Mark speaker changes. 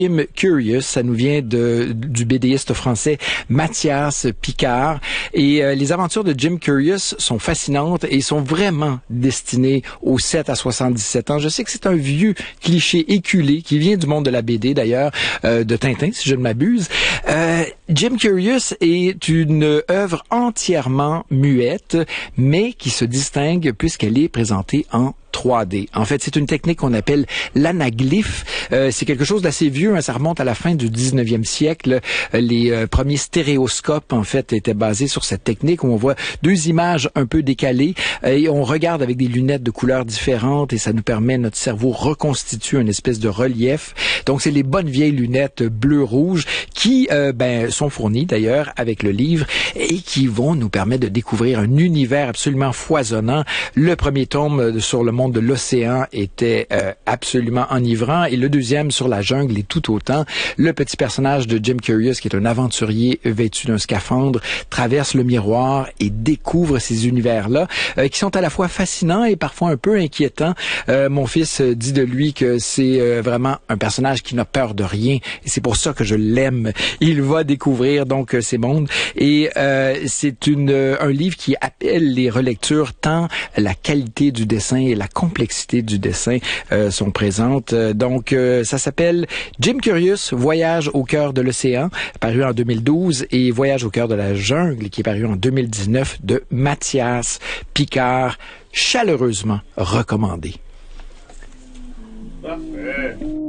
Speaker 1: Jim Curious, ça nous vient du BDiste français Mathias Picard. Et les aventures de Jim Curious sont fascinantes et sont vraiment destinées aux 7 à 77 ans. Je sais que c'est un vieux cliché éculé qui vient du monde de la BD d'ailleurs, de Tintin si je ne m'abuse. Jim Curious est une œuvre entièrement muette, mais qui se distingue puisqu'elle est présentée en 3D. En fait, c'est une technique qu'on appelle l'anaglyphe. C'est quelque chose d'assez vieux, hein, ça remonte à la fin du 19e siècle. Les premiers stéréoscopes, en fait, étaient basés sur cette technique où on voit deux images un peu décalées et on regarde avec des lunettes de couleurs différentes et ça nous permet, notre cerveau reconstitue une espèce de relief. Donc, c'est les bonnes vieilles lunettes bleu-rouge qui sont fournies d'ailleurs avec le livre et qui vont nous permettre de découvrir un univers absolument foisonnant. Le premier tome sur le monde de l'océan était absolument enivrant et le deuxième sur la jungle est tout autant. Le petit personnage de Jim Curious, qui est un aventurier vêtu d'un scaphandre, traverse le miroir et découvre ces univers-là qui sont à la fois fascinants et parfois un peu inquiétants. Mon fils dit de lui que c'est vraiment un personnage qui n'a peur de rien et c'est pour ça que je l'aime. Il va découvrir donc ces mondes et c'est un livre qui appelle les relectures tant la qualité du dessin et la complexité du dessin sont présentes. Donc, ça s'appelle Jim Curious, Voyage au cœur de l'océan, paru en 2012, et Voyage au cœur de la jungle, qui est paru en 2019, de Mathias Picard, chaleureusement recommandé. Parfait.